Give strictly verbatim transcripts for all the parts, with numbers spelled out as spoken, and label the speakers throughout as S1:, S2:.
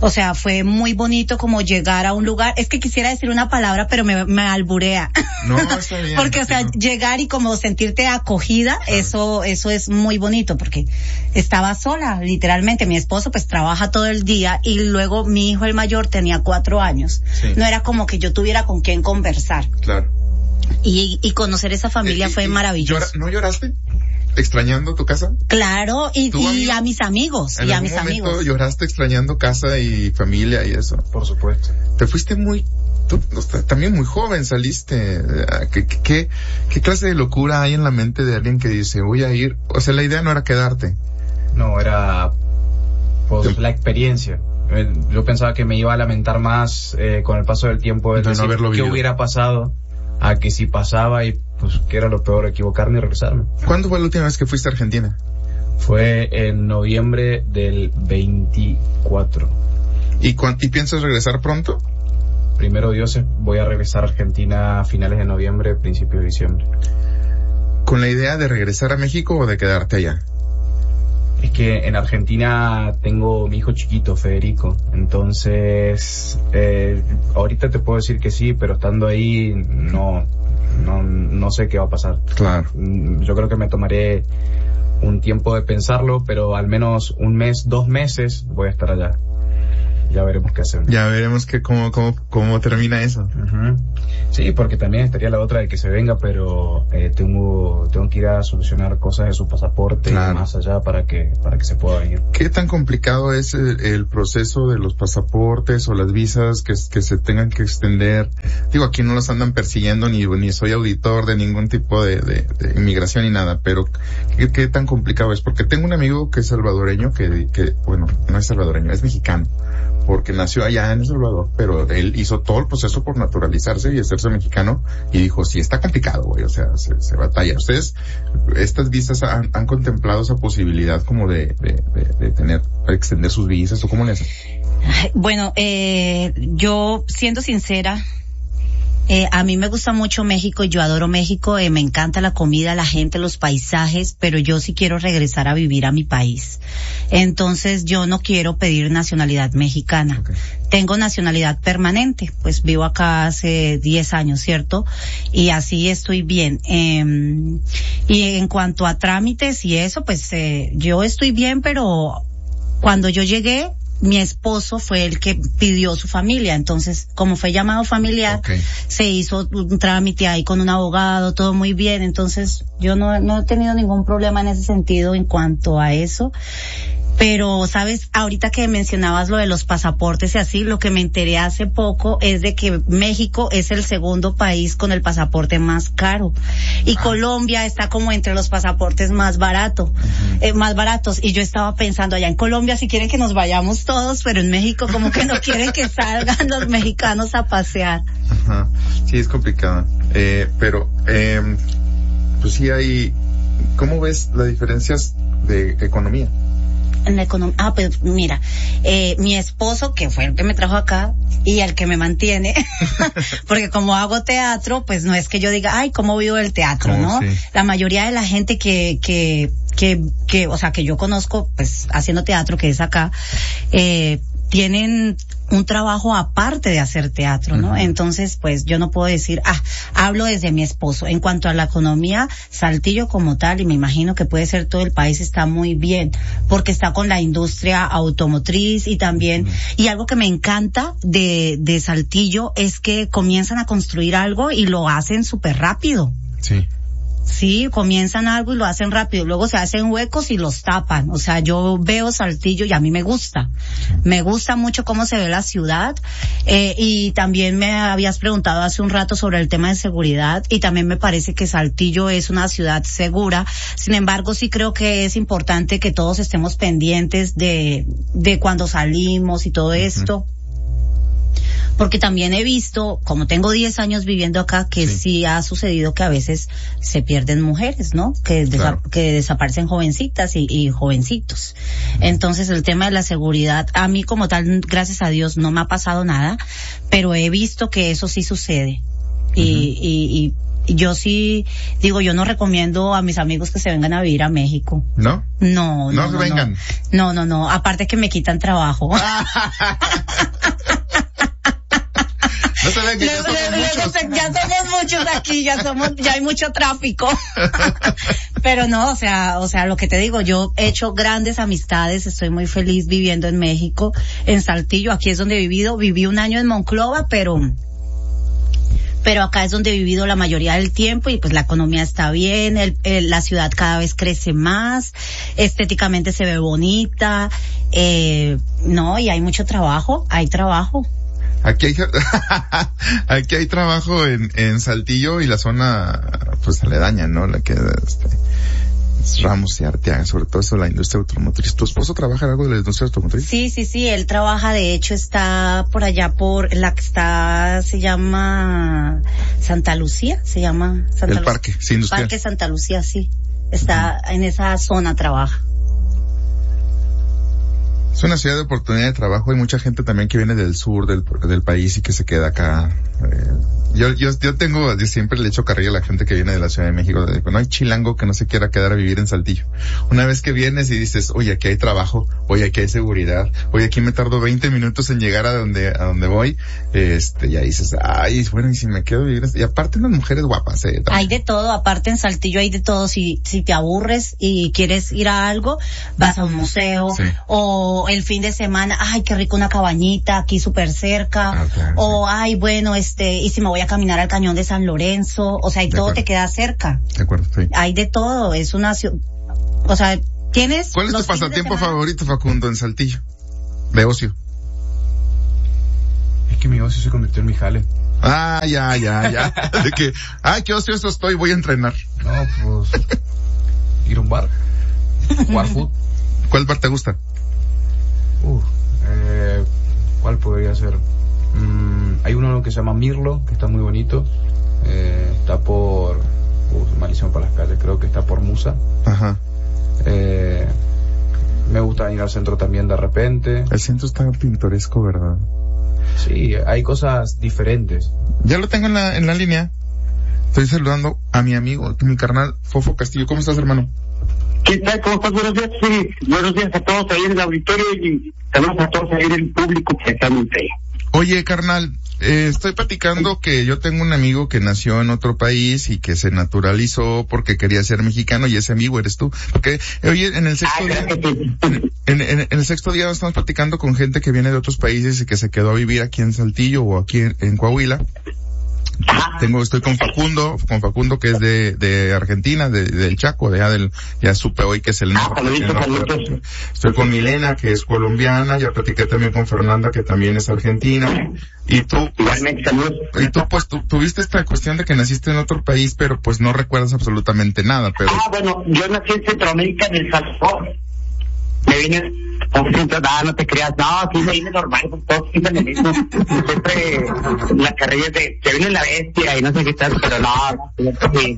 S1: O sea, fue muy bonito como llegar a un lugar, es que quisiera decir una palabra, pero me, me alburea.
S2: No, está bien.
S1: Porque, o sea,
S2: no.
S1: llegar y como sentirte acogida, claro. eso, eso es muy bonito, porque estaba sola, literalmente. Mi esposo pues trabaja todo el día y luego mi hijo el mayor tenía cuatro años. Sí. No era como que yo tuviera con quién conversar.
S2: Claro.
S1: Y, y conocer esa familia eh, fue y, maravilloso.
S2: ¿No lloraste? ¿Extrañando tu casa?
S1: Claro, y, y a mis amigos, y a mis amigos.
S2: ¿Lloraste extrañando casa y familia y eso?
S3: Por supuesto.
S2: Te fuiste muy, tú, también muy joven saliste. ¿Qué, qué, qué clase de locura hay en la mente de alguien que dice, voy a ir? O sea, la idea no era quedarte.
S3: No, era pues, la experiencia. Yo pensaba que me iba a lamentar más eh, con el paso del tiempo, de decir,
S2: no
S3: qué hubiera pasado, a que si pasaba y pues que era lo peor, equivocarme y regresarme.
S2: ¿Cuándo fue la última vez que fuiste a Argentina?
S3: Fue en noviembre del veinticuatro.
S2: ¿Y, ¿Y piensas regresar pronto?
S3: Primero Dios, voy a regresar a Argentina a finales de noviembre, principios de diciembre.
S2: ¿Con la idea de regresar a México o de quedarte allá?
S3: Es que en Argentina tengo mi hijo chiquito, Federico, entonces eh, ahorita te puedo decir que sí, pero estando ahí no, no, no sé qué va a pasar.
S2: Claro.
S3: Yo creo que me tomaré un tiempo de pensarlo, pero al menos un mes, dos meses voy a estar allá. Ya veremos qué hacemos.
S2: Ya veremos que cómo, cómo, cómo termina eso.
S3: Uh-huh. Sí, porque también estaría la otra de que se venga, pero eh, tengo, tengo que ir a solucionar cosas de su pasaporte, claro, más allá para que, para que se pueda ir.
S2: ¿Qué tan complicado es el, el proceso de los pasaportes o las visas que, que se tengan que extender? Digo, aquí no los andan persiguiendo ni, ni soy auditor de ningún tipo de, de, de inmigración ni nada, pero ¿qué, qué tan complicado es? Porque tengo un amigo que es salvadoreño, que, que, bueno, no es salvadoreño, es mexicano, porque nació allá en El Salvador, pero él hizo todo el proceso por naturalizarse y hacerse mexicano, y dijo, sí, está complicado, güey, o sea, se, se batalla. ¿Ustedes, estas visas han, han contemplado esa posibilidad como de, de, de, de tener, extender sus visas, o cómo le hacen?
S1: Bueno, eh, yo, siendo sincera, Eh, a mí me gusta mucho México, yo adoro México, eh, me encanta la comida, la gente, los paisajes, pero yo sí quiero regresar a vivir a mi país. Entonces yo no quiero pedir nacionalidad mexicana. Okay. Tengo nacionalidad permanente, pues vivo acá hace diez años, ¿cierto? Y así estoy bien. Eh, y en cuanto a trámites y eso, pues eh, yo estoy bien, pero cuando yo llegué, mi esposo fue el que pidió su familia, entonces como fue llamado familiar, okay, se hizo un trámite ahí con un abogado, todo muy bien, entonces yo no, no he tenido ningún problema en ese sentido en cuanto a eso. Pero, ¿sabes? Ahorita que mencionabas lo de los pasaportes y así, lo que me enteré hace poco es de que México es el segundo país con el pasaporte más caro. Y ah. Colombia está como entre los pasaportes más baratos, uh-huh. eh, más baratos. Y yo estaba pensando, allá en Colombia si quieren que nos vayamos todos, pero en México como que no quieren que salgan los mexicanos a pasear.
S2: Ajá. Sí, es complicado. Eh, pero, eh, pues sí hay, ¿cómo ves las diferencias de economía?
S1: En la economía, ah, pues mira, eh, mi esposo, que fue el que me trajo acá, y el que me mantiene, porque como hago teatro, pues no es que yo diga, ay, cómo vivo el teatro, ¿no? Sí. La mayoría de la gente que, que, que, que, o sea, que yo conozco, pues, haciendo teatro, que es acá, eh, tienen un trabajo aparte de hacer teatro, ¿no? Uh-huh. Entonces, pues, yo no puedo decir, ah, hablo desde mi esposo. En cuanto a la economía, Saltillo como tal, y me imagino que puede ser todo el país, está muy bien, porque está con la industria automotriz y también, uh-huh. y algo que me encanta de, de Saltillo es que comienzan a construir algo y lo hacen súper rápido.
S2: Sí.
S1: Sí, comienzan algo y lo hacen rápido, luego se hacen huecos y los tapan. O sea, yo veo Saltillo y a mí me gusta. Me gusta mucho cómo se ve la ciudad. Eh, y también me habías preguntado hace un rato sobre el tema de seguridad, y también me parece que Saltillo es una ciudad segura. Sin embargo, sí creo que es importante que todos estemos pendientes de, de cuando salimos y todo esto. Uh-huh. Porque también he visto, como tengo diez años viviendo acá, que sí. sí ha sucedido que a veces se pierden mujeres, ¿no? Que,
S2: claro.
S1: desa- que desaparecen jovencitas y, y jovencitos. Entonces el tema de la seguridad, a mí como tal, gracias a Dios, no me ha pasado nada, pero he visto que eso sí sucede. Uh-huh. Y, y, y yo sí digo, yo no recomiendo a mis amigos que se vengan a vivir a México.
S2: ¿No?
S1: No, no.
S2: No se
S1: no,
S2: vengan.
S1: No, no, no. Aparte que me quitan trabajo.
S2: No se ven que ya somos
S1: le, le,
S2: muchos.
S1: Ya somos muchos aquí, ya somos, ya hay mucho tráfico. Pero no, o sea, o sea, lo que te digo, yo he hecho grandes amistades, estoy muy feliz viviendo en México, en Saltillo, aquí es donde he vivido, viví un año en Monclova, pero pero acá es donde he vivido la mayoría del tiempo y pues la economía está bien, el, el, la ciudad cada vez crece más, estéticamente se ve bonita, eh, no, y hay mucho trabajo, hay trabajo.
S2: Aquí hay, aquí hay trabajo en, en Saltillo y la zona, pues, aledaña, ¿no? La que, este, es Ramos y Arteaga, sobre todo eso, la industria automotriz. ¿Tu esposo trabaja en algo de la industria automotriz?
S1: Sí, sí, sí, él trabaja, de hecho está por allá por, la que está, se llama Santa Lucía, se llama Santa
S2: El
S1: Lu-
S2: parque, sí, industrial.
S1: Parque Santa Lucía, sí. Está uh-huh. en esa zona, trabaja.
S2: Es una ciudad de oportunidad de trabajo. Hay mucha gente también que viene del sur del, del país y que se queda acá. Eh, yo, yo, yo tengo, yo siempre le echo carrilla a la gente que viene de la Ciudad de México. De, no hay chilango que no se quiera quedar a vivir en Saltillo. Una vez que vienes y dices, oye, aquí hay trabajo, oye, aquí hay seguridad, oye, aquí me tardo veinte minutos en llegar a donde, a donde voy, este, ya dices, ay, bueno, y si me quedo a vivir, y aparte unas mujeres guapas, eh.
S1: Hay de todo, aparte en Saltillo hay de todo. Si, si te aburres y quieres ir a algo, vas a un museo, sí. O el fin de semana, ay, qué rico una cabañita aquí súper cerca, ah, claro, o sí. Ay, bueno, este, y si me voy a caminar al cañón de San Lorenzo, o sea, y de todo acuerdo. Te queda cerca.
S2: De acuerdo, sí.
S1: Hay de todo, es una, o sea, tienes.
S2: ¿Cuál es tu pasatiempo favorito, Facundo, en Saltillo? De ocio.
S3: Es que mi ocio se convirtió en mi jale.
S2: Ah, ya, ya, ya. De que, ay, qué ocioso estoy, voy a entrenar.
S3: No, pues, ir a un bar, jugar fútbol.
S2: ¿Cuál bar te gusta?
S3: Uh, eh, ¿cuál podría ser? Mm, hay uno que se llama Mirlo, que está muy bonito. Eh, está por, uh, malísimo para las calles, creo que está por Musa.
S2: Ajá.
S3: Eh, me gusta ir al centro también de repente.
S2: El centro está pintoresco, ¿verdad?
S3: Sí, hay cosas diferentes.
S2: Ya lo tengo en la, en la línea. Estoy saludando a mi amigo, mi carnal, Fofo Castillo. ¿Cómo estás, hermano?
S4: ¿Qué tal? ¿Cómo estás? Buenos días. Sí, buenos días a todos ahí en el auditorio y saludos a todos ahí en el público que está muy feo.
S2: Oye, carnal, eh, estoy platicando que yo tengo un amigo que nació en otro país y que se naturalizó porque quería ser mexicano, y ese amigo eres tú. Porque, oye, en el sexto día, en, en, en, en el sexto día estamos platicando con gente que viene de otros países y que se quedó a vivir aquí en Saltillo o aquí en, en Coahuila. Tengo, estoy con Facundo, con Facundo que es de, de Argentina, de, del Chaco, de allá del, ya supe hoy que es el norte. Estoy con Milena, que es colombiana, ya platiqué también con Fernanda, que también es argentina. Y tú,
S4: igualmente, saludos.
S2: Y tú, pues, tú, tuviste esta cuestión de que naciste en otro país, pero pues no recuerdas absolutamente nada, pero.
S4: Ah, bueno, yo nací en Centroamérica, en El Salvador. Me vine, no, no te creas, no, sí me vine normal, pues todos siempre lo mismo. Siempre la carrera de, se viene la bestia y no sé qué tal, pero no, sí.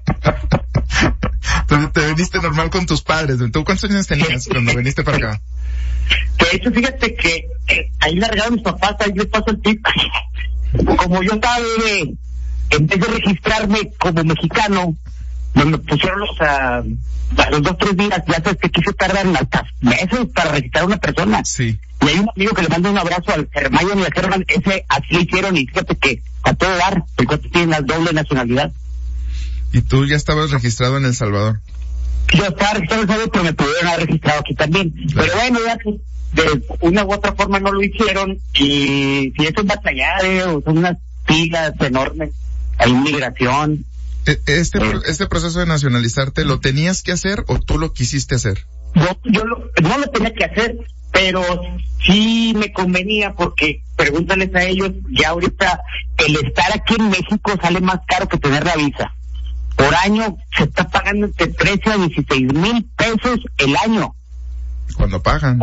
S2: Entonces te viniste normal con tus padres. ¿Tú cuántos años tenías cuando viniste para acá?
S4: De hecho, fíjate que eh, ahí largaron mis papás, ahí les paso el tip. Como yo estaba bebé, en vez de registrarme como mexicano, me pusieron los, uh, a los dos, tres días, ya sabes que quise tardar hasta meses para registrar a una persona.
S2: Sí.
S4: Y hay un amigo que le manda un abrazo al Hermione y al Herman, ese así le hicieron, y fíjate que a todo dar, el cuate tiene la doble nacionalidad.
S2: ¿Y tú ya estabas registrado en El Salvador?
S4: Yo estaba registrado en El Salvador, pero me pudieron haber registrado aquí también. Claro. Pero bueno, ya de una u otra forma no lo hicieron, y si es un batalladero, son unas pilas enormes, hay migración.
S2: Este, este proceso de nacionalizarte, ¿lo tenías que hacer o tú lo quisiste hacer?
S4: Yo, yo lo, no lo tenía que hacer, pero sí me convenía porque, pregúntales a ellos, ya ahorita el estar aquí en México sale más caro que tener la visa. Por año se está pagando entre trece a dieciséis mil pesos el año.
S2: ¿Cuándo pagan?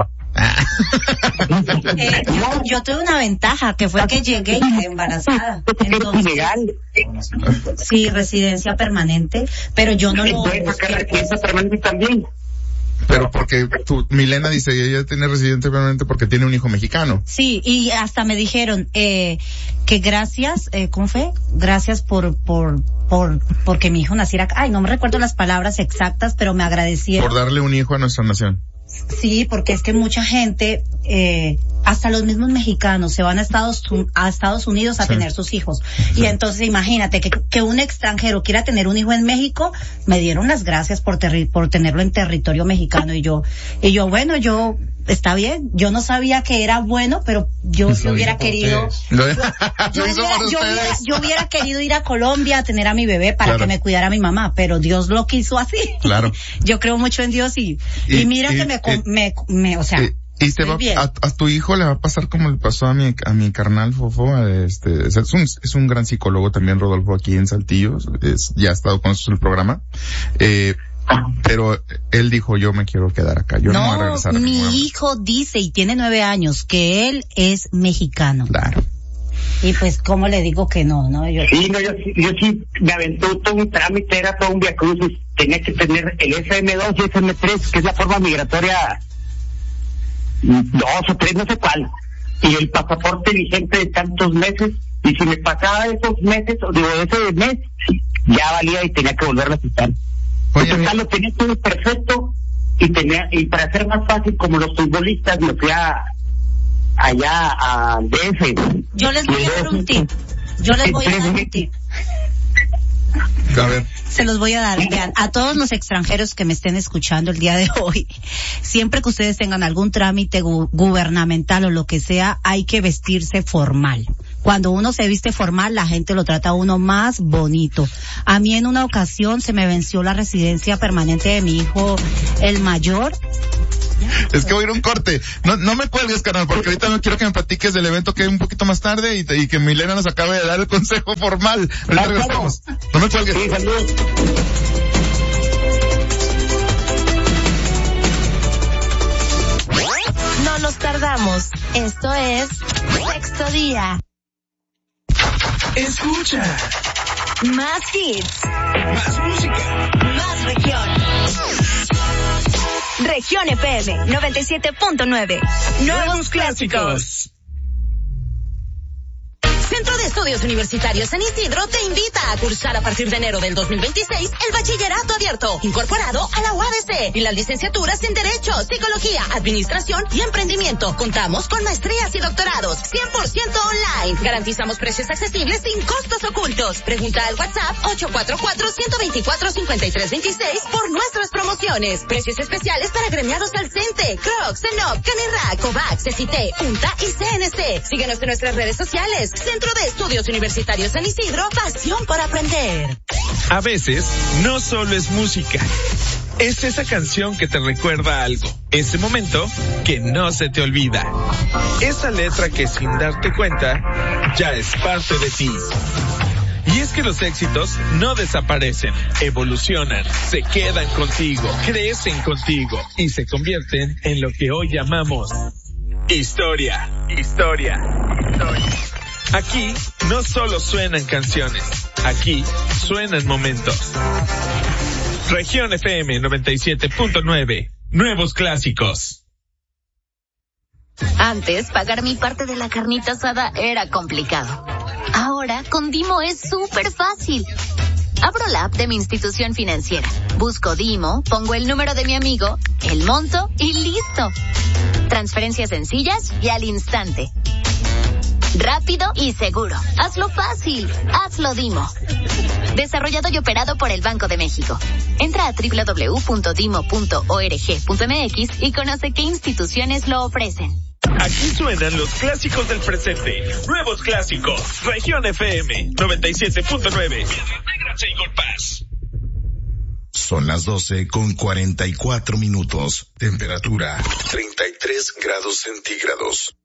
S1: eh, yo, yo tuve una ventaja, que fue que llegué embarazada. Entonces, ilegal. Sí, residencia permanente, pero yo no lo
S4: puedes sacar residencia permanente también.
S2: Pero porque tu, Milena dice, ella tiene residente permanente porque tiene un hijo mexicano.
S1: Sí, y hasta me dijeron, eh, que gracias, eh, ¿cómo fue? Gracias por, por, por, porque mi hijo naciera acá. Ay, no me recuerdo las palabras exactas, pero me agradecieron.
S2: Por darle un hijo a nuestra nación.
S1: Sí, porque es que mucha gente, eh, hasta los mismos mexicanos se van a Estados, a Estados Unidos a sí. tener sus hijos. Sí. Y entonces imagínate que, que un extranjero quiera tener un hijo en México, me dieron las gracias por terri- por tenerlo en territorio mexicano y yo, y yo bueno, yo, está bien, yo no sabía que era bueno, pero yo sí hubiera querido, yo, yo, yo, hubiera, yo, hubiera, yo hubiera querido ir a Colombia a tener a mi bebé para claro. que me cuidara mi mamá, pero Dios lo quiso así.
S2: Claro.
S1: Yo creo mucho en Dios y, y, y mira y, que me, y, me, me, o sea,
S2: y, y te va, a, a tu hijo le va a pasar como le pasó a mi, a mi carnal Fofo, este, es un, es un gran psicólogo también, Rodolfo, aquí en Saltillo, es, ya ha estado con nosotros en el programa, eh, pero él dijo, yo me quiero quedar acá, yo no, no voy a regresar.
S1: No, mi hijo dice, y tiene nueve años, que él es mexicano.
S2: Claro.
S1: Y pues, ¿cómo le digo que no, no? Yo...
S4: Sí, no, yo, yo sí me aventó todo un trámite, era todo un viacrucis, tenía que tener el S M dos y S M tres, que es la forma migratoria dos o tres, no sé cuál, y el pasaporte vigente de tantos meses, y si me pasaba esos meses, o digo, ese mes, ya valía y tenía que volverlo a citar. Oye, entonces, lo tenía todo perfecto, y tenía, y para hacer más fácil, como los futbolistas, me fui a, allá a D F.
S1: Yo les voy a dar un tip, yo les voy a dar un tip.
S2: A ver.
S1: Se los voy a dar, vean, a todos los extranjeros que me estén escuchando el día de hoy, siempre que ustedes tengan algún trámite gu- gubernamental o lo que sea, hay que vestirse formal. Cuando uno se viste formal, la gente lo trata a uno más bonito. A mí en una ocasión se me venció la residencia permanente de mi hijo, el mayor.
S2: Es que voy a ir a un corte. No, no me cuelgues, canal, porque ahorita no quiero que me platiques del evento que hay un poquito más tarde y, te, y que Milena nos acabe de dar el consejo formal. Ahorita regresamos. No me cuelgues.
S4: Sí, saludos.
S5: No nos tardamos. Esto es Sexto Día.
S6: Escucha.
S5: Más hits.
S6: Más música.
S5: Más región. Región F M noventa y siete punto nueve. Nuevos, Nuevos clásicos. clásicos. Centro de Estudios Universitarios San Isidro te invita a cursar a partir de enero del dos mil veintiséis el bachillerato abierto, incorporado a la U A D C, y las licenciaturas en Derecho, Psicología, Administración y Emprendimiento. Contamos con maestrías y doctorados, cien por ciento online. Garantizamos precios accesibles sin costos ocultos. Pregunta al WhatsApp ocho cuatro cuatro, uno dos cuatro, cinco tres dos seis por nuestras promociones. Precios especiales para gremiados al CENTE, Crocs, Cenop, Canirra, Covax, C C T, UNTA y C N C. Síguenos en nuestras redes sociales. Centro de Estudios Universitarios San Isidro, pasión por aprender.
S6: A veces, no solo es música. Es esa canción que te recuerda algo. Ese momento que no se te olvida. Esa letra que sin darte cuenta, ya es parte de ti. Y es que los éxitos no desaparecen, evolucionan, se quedan contigo, crecen contigo y se convierten en lo que hoy llamamos historia, historia, historia. Aquí no solo suenan canciones, aquí suenan momentos. Región F M noventa y siete punto nueve, nuevos clásicos.
S5: Antes, pagar mi parte de la carnita asada era complicado. Ahora, con Dimo es súper fácil. Abro la app de mi institución financiera, busco Dimo, pongo el número de mi amigo, el monto y listo. Transferencias sencillas y al instante. Rápido y seguro. Hazlo fácil. Hazlo Dimo. Desarrollado y operado por el Banco de México. Entra a doble u doble u doble u punto dimo punto org punto m x y conoce qué instituciones lo ofrecen.
S6: Aquí suenan los clásicos del presente. Nuevos clásicos. Región F M noventa y siete punto nueve.
S7: Son las doce con cuarenta y cuatro minutos. Temperatura treinta y tres grados centígrados.